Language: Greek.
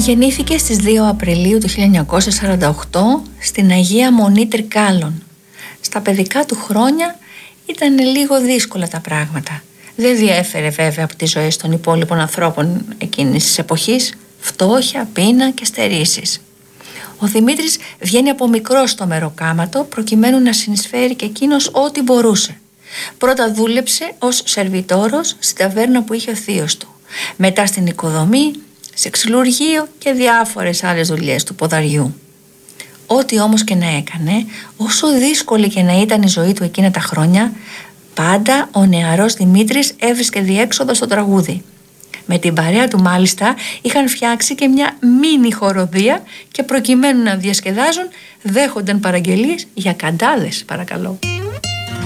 Γεννήθηκε στις 2 Απριλίου του 1948 στην Αγία Μονή Τρικάλων. Στα παιδικά του χρόνια ήταν λίγο δύσκολα τα πράγματα. Δεν διέφερε βέβαια από τις ζωές των υπόλοιπων ανθρώπων εκείνης της εποχής, φτώχεια, πείνα και στερήσεις. Ο Δημήτρης βγαίνει από μικρό στο μεροκάματο προκειμένου να συνεισφέρει και εκείνος ό,τι μπορούσε. Πρώτα δούλεψε ως σερβιτόρος στην ταβέρνα που είχε ο θείος του. Μετά στην οικοδομή, σε ξυλουργείο και διάφορες άλλες δουλειές του ποδαριού. Ό,τι όμως και να έκανε, όσο δύσκολη και να ήταν η ζωή του εκείνα τα χρόνια, πάντα ο νεαρός Δημήτρης έβρισκε διέξοδο στο τραγούδι. Με την παρέα του μάλιστα είχαν φτιάξει και μια μίνι χοροδία και προκειμένου να διασκεδάζουν δέχονταν παραγγελίες για καντάδες, παρακαλώ.